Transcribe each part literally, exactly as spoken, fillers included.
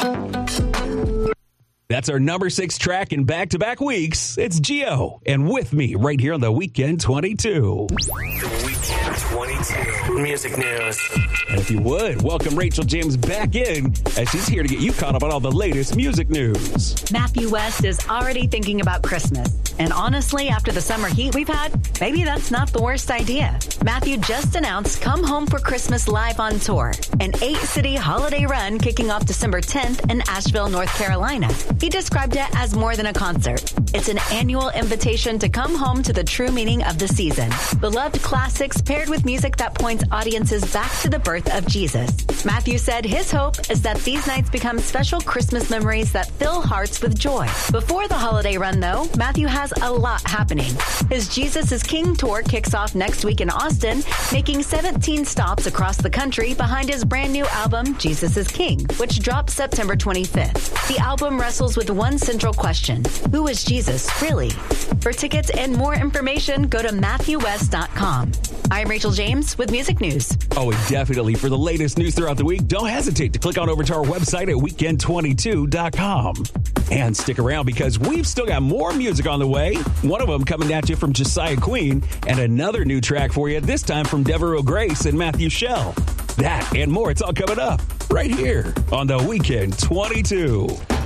That's our number six track in back-to-back weeks. It's Gio, and with me right here on the Weekend twenty-two. The Weekend twenty-two Music News. And if you would, welcome Rachel James back in, as she's here to get you caught up on all the latest music news. Matthew West is already thinking about Christmas. And honestly, after the summer heat we've had, maybe that's not the worst idea. Matthew just announced Come Home for Christmas Live on Tour, an eight-city holiday run kicking off December tenth in Asheville, North Carolina. He described it as more than a concert. It's an annual invitation to come home to the true meaning of the season. Beloved classics paired with music that points audiences back to the birth of Jesus. Matthew said his hope is that these nights become special Christmas memories that fill hearts with joy. Before the holiday run, though, Matthew has a lot happening. His Jesus is King tour kicks off next week in Austin, making seventeen stops across the country behind his brand new album, Jesus is King, which drops September twenty-fifth. The album wrestles with one central question: who is Jesus really? For tickets and more information, go to matthew west dot com. I'm Rachel James with Music News. Oh, and definitely for the latest news throughout the week, don't hesitate to click on over to our website at weekend twenty-two dot com. And stick around because we've still got more music on the way. One of them coming at you from Josiah Queen, and another new track for you, this time from Devereaux Grace and Matthew Shell. That and more, it's all coming up right here on the Weekend twenty-two.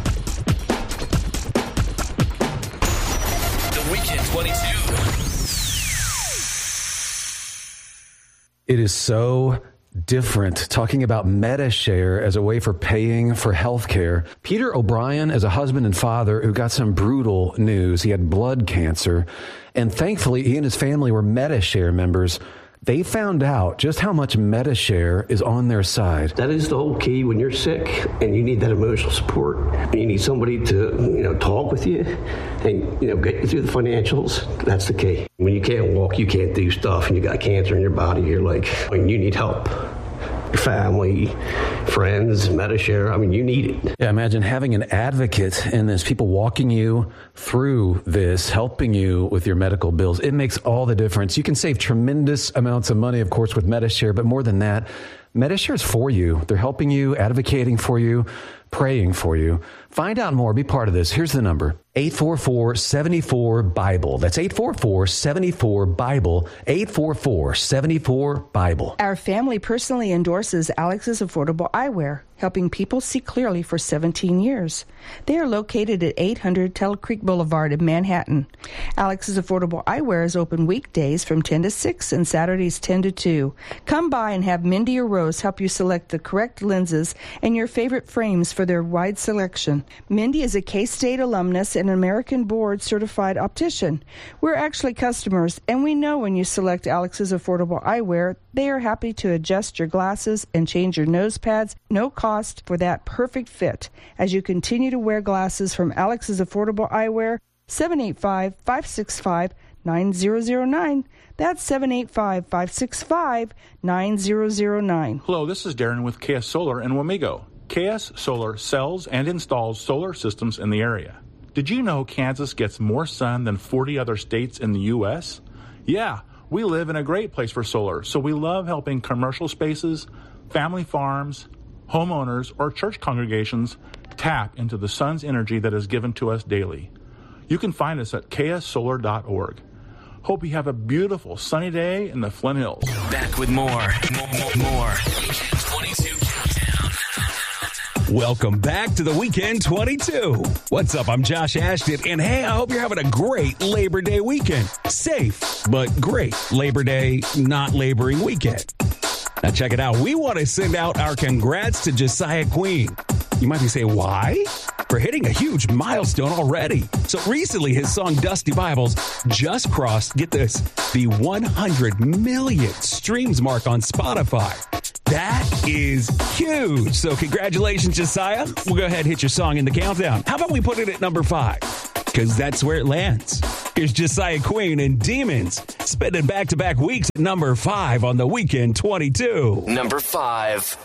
The Weekend twenty-two. It is so different talking about MediShare as a way for paying for health care. Peter O'Brien is a husband and father who got some brutal news. He had blood cancer, and thankfully he and his family were MediShare members. They found out just how much MediShare is on their side. That is the whole key when you're sick and you need that emotional support. You need somebody to, you know, talk with you and, you know, get you through the financials. That's the key. When you can't walk, you can't do stuff, and you got cancer in your body, you're like, I mean, you need help. Your family, friends, MediShare, I mean, you need it. Yeah, imagine having an advocate in this, people walking you through this, helping you with your medical bills. It makes all the difference. You can save tremendous amounts of money, of course, with MediShare, but more than that, MediShare is for you. They're helping you, advocating for you, praying for you. Find out more. Be part of this. Here's the number. eight four four, seven four, BIBLE. That's eight four four, seven four, BIBLE. eight four four, seven four, BIBLE. Our family personally endorses Alex's Affordable Eyewear, helping people see clearly for seventeen years. They are located at eight hundred Tuttle Creek Boulevard in Manhattan. Alex's Affordable Eyewear is open weekdays from ten to six and Saturdays ten to two. Come by and have Mindy or Rose help you select the correct lenses and your favorite frames for their wide selection. Mindy is a K-State alumnus and an American Board certified optician. We're actually customers, and we know when you select Alex's Affordable Eyewear, they are happy to adjust your glasses and change your nose pads, no cost for that perfect fit. As you continue to wear glasses from Alex's Affordable Eyewear, seven eight five, five six five, nine zero zero nine. That's seven eight five, five six five, nine zero zero nine. Hello, this is Darren with K S Solar in Wamego. K S Solar sells and installs solar systems in the area. Did you know Kansas gets more sun than forty other states in the U S? Yeah, we live in a great place for solar, so we love helping commercial spaces, family farms, homeowners, or church congregations tap into the sun's energy that is given to us daily. You can find us at k s solar dot org. Hope you have a beautiful sunny day in the Flint Hills. Back with more. More. more, more. Weekend twenty-two Countdown. Welcome back to the Weekend twenty-two. What's up? I'm Josh Ashton, and hey, I hope you're having a great Labor Day weekend. Safe, but great Labor Day, not laboring weekend. Now check it out. We want to send out our congrats to Josiah Queen. You might be saying, why? For hitting a huge milestone already. So recently, his song Dusty Bibles just crossed, get this, the one hundred million streams mark on Spotify. That is huge. So congratulations, Josiah. We'll go ahead and hit your song in the countdown. How about we put it at number five? Because that's where it lands. Here's Josiah Queen and Demons, spending back-to-back weeks at number five on the Weekend twenty-two. Number five.